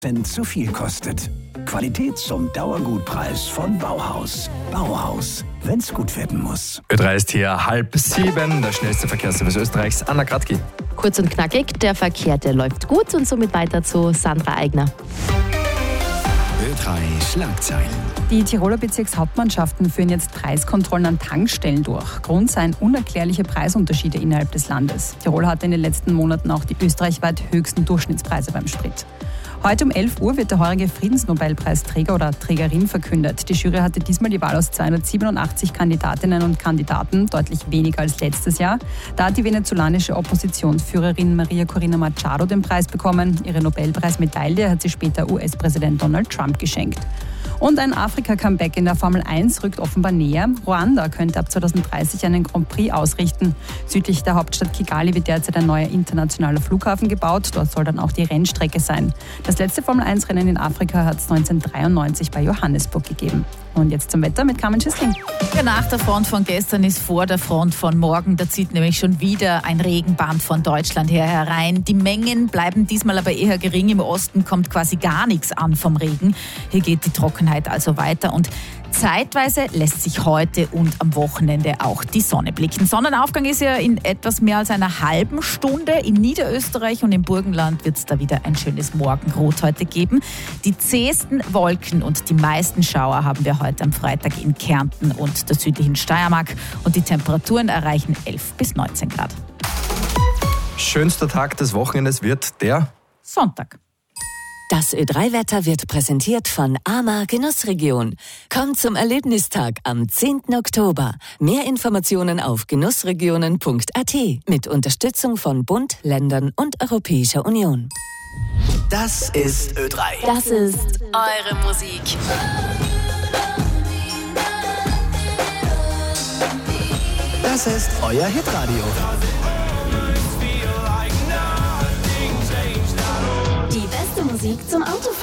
Wenn zu viel kostet. Qualität zum Dauergutpreis von Bauhaus. Bauhaus, wenn's gut werden muss. Ö3 ist hier 6:30, der schnellste Verkehrsservice Österreichs, Anna Kratki. Kurz und knackig, der Verkehr, der läuft gut und somit weiter zu Sandra Eigner. Ö3 Schlagzeilen. Die Tiroler Bezirkshauptmannschaften führen jetzt Preiskontrollen an Tankstellen durch. Grund seien unerklärliche Preisunterschiede innerhalb des Landes. Tirol hatte in den letzten Monaten auch die österreichweit höchsten Durchschnittspreise beim Sprit. Heute um 11 Uhr wird der heurige Friedensnobelpreisträger oder Trägerin verkündet. Die Jury hatte diesmal die Wahl aus 287 Kandidatinnen und Kandidaten, deutlich weniger als letztes Jahr. Da hat die venezolanische Oppositionsführerin Maria Corina Machado den Preis bekommen. Ihre Nobelpreismedaille hat sie später US-Präsident Donald Trump geschenkt. Und ein Afrika-Comeback in der Formel 1 rückt offenbar näher. Ruanda könnte ab 2030 einen Grand Prix ausrichten. Südlich der Hauptstadt Kigali wird derzeit ein neuer internationaler Flughafen gebaut. Dort soll dann auch die Rennstrecke sein. Das letzte Formel 1-Rennen in Afrika hat es 1993 bei Johannesburg gegeben. Und jetzt zum Wetter mit Carmen Schüssling. Ja, nach der Front von gestern ist vor der Front von morgen. Da zieht nämlich schon wieder ein Regenband von Deutschland her herein. Die Mengen bleiben diesmal aber eher gering. Im Osten kommt quasi gar nichts an vom Regen. Hier geht die Trockenheit also weiter und zeitweise lässt sich heute und am Wochenende auch die Sonne blicken. Sonnenaufgang ist ja in etwas mehr als einer halben Stunde. In Niederösterreich und im Burgenland wird es da wieder ein schönes Morgenrot heute geben. Die zähesten Wolken und die meisten Schauer haben wir heute am Freitag in Kärnten und der südlichen Steiermark. Und die Temperaturen erreichen 11 bis 19 Grad. Schönster Tag des Wochenendes wird der Sonntag. Das Ö3-Wetter wird präsentiert von AMA Genussregion. Kommt zum Erlebnistag am 10. Oktober. Mehr Informationen auf genussregionen.at mit Unterstützung von Bund, Ländern und Europäischer Union. Das ist Ö3. Das ist Eure Musik. Das ist euer Hitradio. Die beste Musik zum Autofahren.